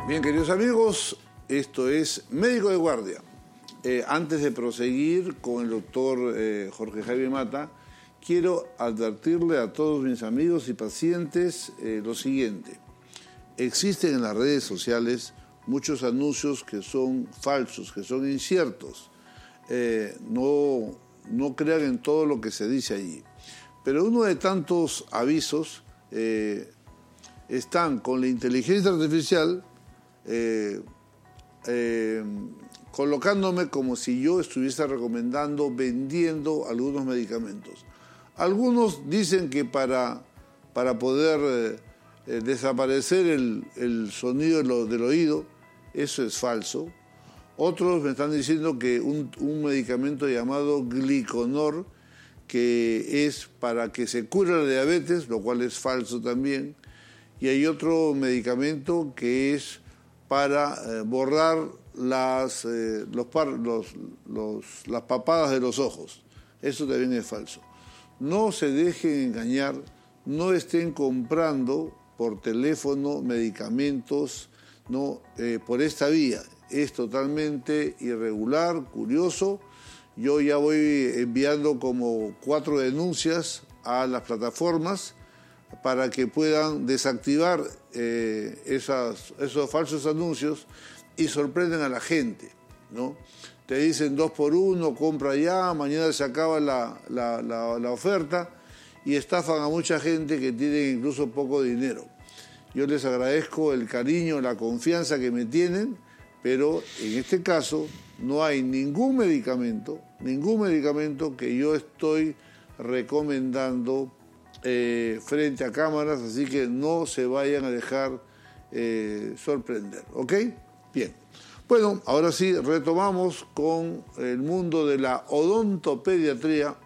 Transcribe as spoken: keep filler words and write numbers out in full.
Bien, queridos amigos, esto es Médico de Guardia. Eh, antes de proseguir con el doctor eh, Jorge Javier Mata, quiero advertirle a todos mis amigos y pacientes eh, lo siguiente. Existen en las redes sociales muchos anuncios que son falsos, que son inciertos. Eh, no, no crean en todo lo que se dice allí. Pero uno de tantos avisos eh, están con la inteligencia artificial eh, eh, colocándome como si yo estuviese recomendando, vendiendo algunos medicamentos. Algunos dicen que para, para poder eh, eh, desaparecer el, el sonido del, del oído, eso es falso. Otros me están diciendo que un, un medicamento llamado Gliconor, que es para que se cure la diabetes, lo cual es falso también. Y hay otro medicamento que es para eh, borrar las, eh, los par, los, los, las papadas de los ojos. Eso también es falso. No se dejen engañar, no estén comprando por teléfono medicamentos no, eh, por esta vía. Es totalmente irregular, curioso. Yo ya voy enviando como cuatro denuncias a las plataformas para que puedan desactivar eh, esas, esos falsos anuncios y sorprenden a la gente, ¿no? Te dicen dos por uno, compra ya, mañana se acaba la, la, la, la oferta y estafan a mucha gente que tiene incluso poco dinero. Yo les agradezco el cariño, la confianza que me tienen, pero en este caso no hay ningún medicamento, ningún medicamento que yo estoy recomendando eh, frente a cámaras, así que no se vayan a dejar eh, sorprender, ¿ok? Bien. Bueno, ahora sí retomamos con el mundo de la odontopediatría